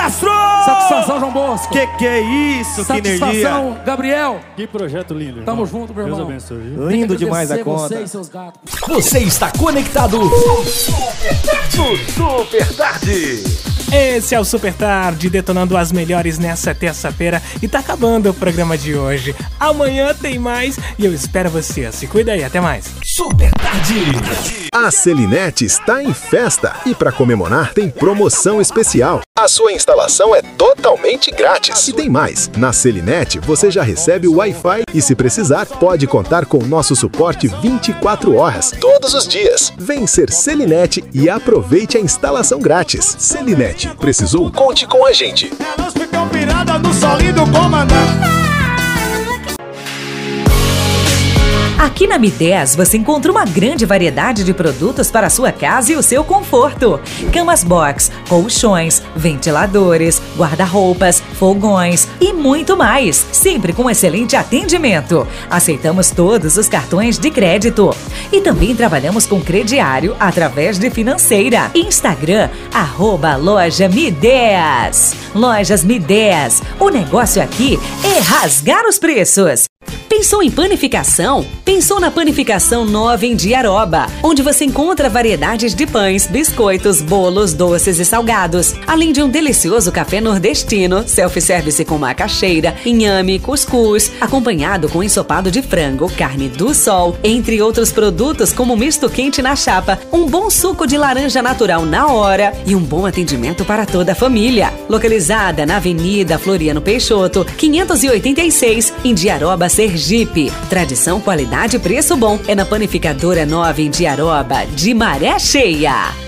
maestro! Satisfação, João Bosco. Que é isso, que energia. Satisfação, Gabriel. Que projeto lindo. Tamo junto, meu irmão. Deus abençoe. Viu? Lindo demais a conta. Você e seus gatos. Você está conectado no Super Tarde. Esse é o Super Tarde, detonando as melhores nessa terça-feira. E tá acabando o programa de hoje. Amanhã tem mais e eu espero você. Se cuida aí, até mais. Super Tarde. A Selinete está em festa e para comemorar tem promoção especial. A sua instalação é totalmente grátis. E tem mais, na Selinete você já recebe o Wi-Fi e se precisar pode contar com o nosso suporte 24 horas, todos os dias. Vem ser Selinete e aproveite a instalação grátis. Selinete, precisou? Conte com a gente. Elas ficam piradas no solinho do comandante. Aqui na Mi10 você encontra uma grande variedade de produtos para a sua casa e o seu conforto. Camas box, colchões, ventiladores, guarda-roupas, fogões e muito mais. Sempre com excelente atendimento. Aceitamos todos os cartões de crédito. E também trabalhamos com crediário através de financeira. Instagram, @loja Mi10. Lojas Mi10. O negócio aqui é rasgar os preços. Pensou em panificação? Pensou na Panificação Nova em Diaroba, onde você encontra variedades de pães, biscoitos, bolos, doces e salgados, além de um delicioso café nordestino, self-service com macaxeira, inhame, cuscuz, acompanhado com ensopado de frango, carne do sol, entre outros produtos como misto quente na chapa, um bom suco de laranja natural na hora e um bom atendimento para toda a família. Localizada na Avenida Floriano Peixoto, 586, em Diaroba, Sergipe. Tradição, qualidade e preço bom é na Panificadora Nova em Diaroba, de Maré Cheia.